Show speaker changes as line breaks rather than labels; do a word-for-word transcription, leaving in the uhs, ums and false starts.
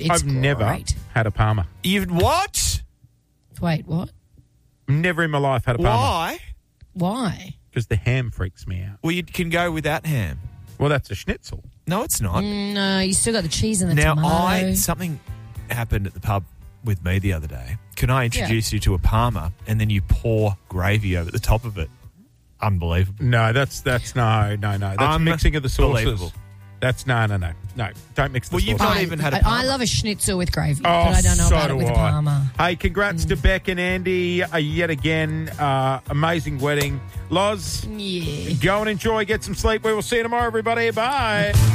It's
I've never
great.
had a Parma.
You've what?
Wait, what?
Never in my life had a Parma.
Why?
Why?
Because the ham freaks me out.
Well, you can go without ham.
Well, that's a schnitzel.
No, it's not.
Mm, no, you still got the cheese and the
now,
tomato.
I something happened at the pub with me the other day. Can I introduce
Yeah.
you to a Parma and then you pour gravy over the top of it? Unbelievable.
No, that's that's no, no, no. That's mixing of the sauces.
Unbelievable.
That's no, no, no, no. Don't mix the
Well, you've
sauces.
not
I,
even had a
I,
Parma.
I love a schnitzel with gravy,
Oh,
but I don't know
so
about it
do
with a
I.
Parma.
Hey, congrats to Beck and Andy uh, yet again. Uh, amazing wedding. Loz,
Yeah.
go and enjoy. Get some sleep. We will see you tomorrow, everybody. Bye.